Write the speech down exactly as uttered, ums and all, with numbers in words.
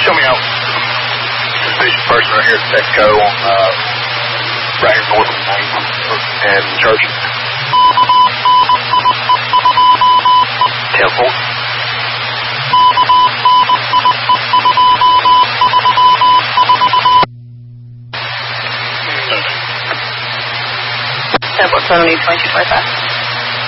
Show me out. Suspicious person right here at Petco on, uh, right here north of Main and Church. Temple. Temple, seventy, twenty-two, twenty-five.